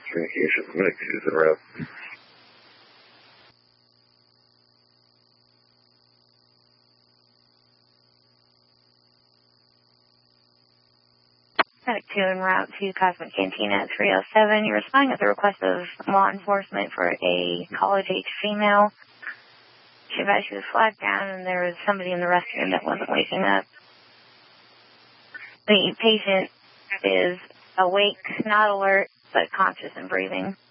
communication. I'm going to use the rep. Medic 2 en route to Cosmic Cantina at 307. You're responding at the request of law enforcement for a college-age female. She advised she was flagged down and there was somebody in the restroom that wasn't waking up. The patient is awake, not alert, but conscious and breathing.